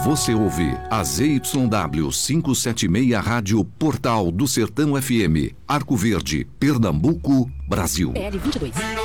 Você ouve a ZYW 576 Rádio Portal do Sertão FM, Arco Verde, Pernambuco, Brasil. PL 22.